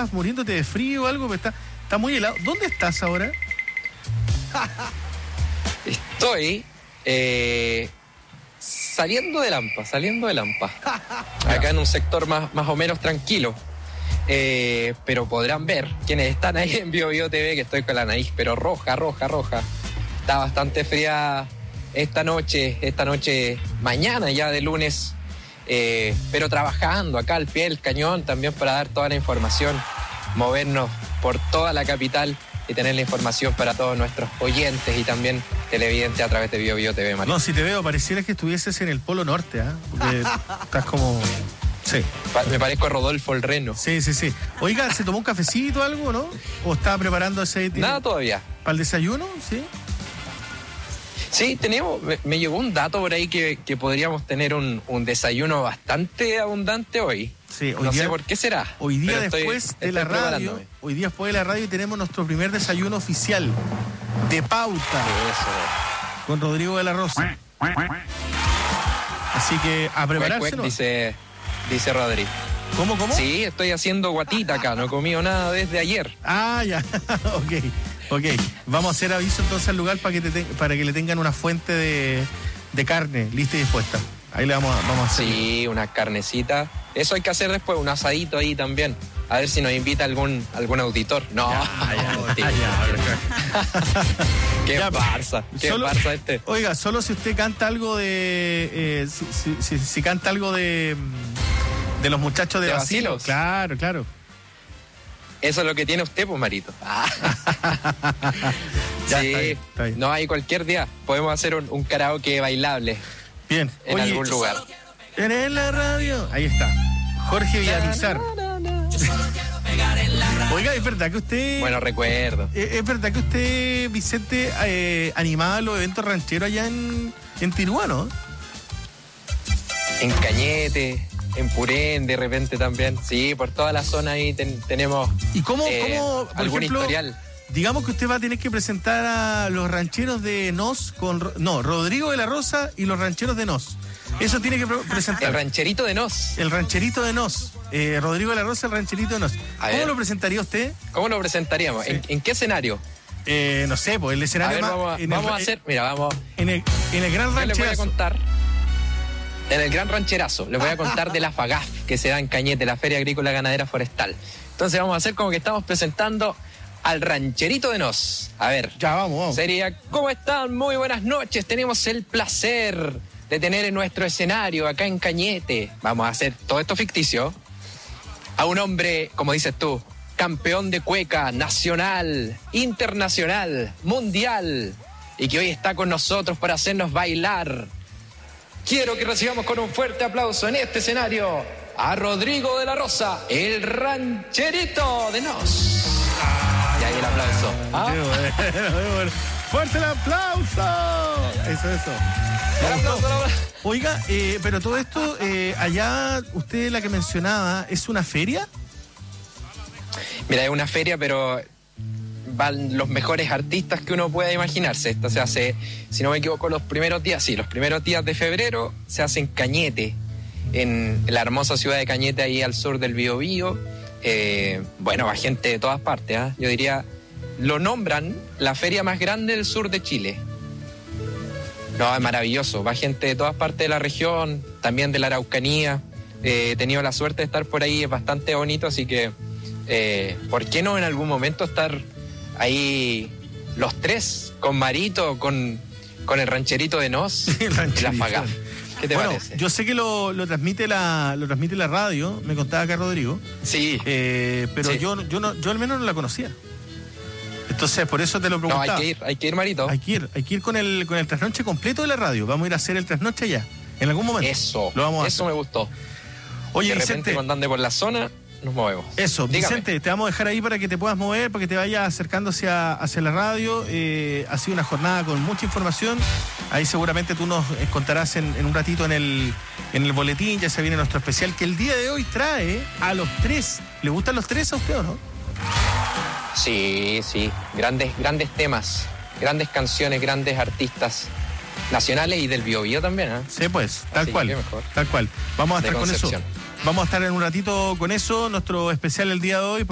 estabas muriéndote de frío o algo, pero está muy helado. ¿Dónde estás ahora? Estoy saliendo de Lampa. Acá en un sector más o menos tranquilo. Pero podrán ver quienes están ahí en BioBio TV que estoy con la nariz, pero roja. Está bastante fría esta noche, mañana ya de lunes, pero trabajando acá al pie del cañón también para dar toda la información, movernos por toda la capital y tener la información para todos nuestros oyentes y también televidentes a través de BioBio TV, Mario. No, si te veo, pareciera que estuvieses en el Polo Norte, ¿eh? Porque estás como... Sí. Me parezco a Rodolfo el Reno. Sí. Oiga, ¿se tomó un cafecito o algo, no? ¿O estaba preparando ese... Nada todavía. ¿Para el desayuno? Sí. Sí, me llegó un dato por ahí que podríamos tener un desayuno bastante abundante hoy. Sí, no sé por qué será. Hoy día después de la radio tenemos nuestro primer desayuno oficial de pauta. Eso. Con Rodrigo de la Rosa. Así que a preparárselo. Dice Rodri. ¿Cómo? Sí, estoy haciendo guatita acá, no he comido nada desde ayer. Ah, ya, ok. Vamos a hacer aviso entonces al lugar para que le tengan una fuente de carne lista y dispuesta. Ahí le vamos a hacer. Sí, una carnecita. Eso hay que hacer después, un asadito ahí también. A ver si nos invita algún auditor. No. Qué farsa este. Oiga, solo si usted canta algo de... si canta algo de los muchachos de Bacilos. Claro. Eso es lo que tiene usted, pues, Marito. Ya, sí, está bien. No, hay cualquier día. Podemos hacer un karaoke bailable. Bien. En algún lugar. En la radio. Ahí está. Jorge Villamizar. Oiga, ¿es verdad que usted... Bueno, recuerdo. ¿Es verdad que usted, Vicente, animaba los eventos rancheros allá en Tirúa, no? En Cañete, en Purén, de repente también. Sí, por toda la zona ahí tenemos... ¿Y cómo por algún ejemplo, historial? Digamos que usted va a tener que presentar a los rancheros de Nos Rodrigo de la Rosa y los rancheros de Nos. Eso tiene que presentar. El rancherito de Nos. El rancherito de Nos. Rodrigo de la Rosa, el rancherito de Nos. ¿Cómo lo presentaría usted? ¿Cómo lo presentaríamos? Sí. ¿En qué escenario? No sé, pues el escenario vamos a hacer, mira, vamos. En el gran rancherazo. Les voy a contar. En el gran rancherazo, les voy a contar de la FAGAF que se da en Cañete, la Feria Agrícola Ganadera Forestal. Entonces vamos a hacer como que estamos presentando al rancherito de Nos. A ver. Ya, vamos. Sería, ¿cómo están? Muy buenas noches. Tenemos el placer de tener en nuestro escenario acá en Cañete. Vamos a hacer todo esto ficticio. A un hombre, como dices tú, campeón de cueca nacional, internacional, mundial, y que hoy está con nosotros para hacernos bailar. Quiero que recibamos con un fuerte aplauso en este escenario a Rodrigo de la Rosa, el rancherito de Nos. Y ahí el aplauso. Qué bueno. ¡Fuerte el aplauso! Eso. El aplauso. Oiga, pero todo esto, allá, usted la que mencionaba, ¿es una feria? Mira, es una feria, pero van los mejores artistas que uno pueda imaginarse. Esto se hace, si no me equivoco, los primeros días de febrero se hace en Cañete, en la hermosa ciudad de Cañete, ahí al sur del Biobío. Bueno, va gente de todas partes, ¿eh? Yo diría, lo nombran la feria más grande del sur de Chile. No, es maravilloso, va gente de todas partes de la región, también de la Araucanía. He tenido la suerte de estar por ahí, es bastante bonito, así que ¿por qué no en algún momento estar ahí los tres, con Marito, con el rancherito de Nos y la FAGAF? ¿Qué te parece? Yo sé que lo transmite la radio, me contaba acá Rodrigo. Sí. Pero sí. Yo al menos no la conocía. Entonces, por eso te lo preguntaba. No, hay que ir, Marito. Hay que ir con el trasnoche completo de la radio. Vamos a ir a hacer el trasnoche allá, en algún momento. Eso me gustó. Oye, de Vicente, repente, cuando ande por la zona, nos movemos. Eso, Dígame. Vicente, te vamos a dejar ahí para que te puedas mover, para que te vayas acercando hacia la radio. Ha sido una jornada con mucha información. Ahí seguramente tú nos contarás en un ratito en el boletín. Ya se viene nuestro especial que el día de hoy trae a los tres. ¿Le gustan los tres a usted o no? Sí. Grandes temas, grandes canciones, grandes artistas nacionales y del Biobío también, ¿eh? Sí, pues, tal cual. Vamos a estar con eso. Vamos a estar en un ratito con eso, nuestro especial el día de hoy.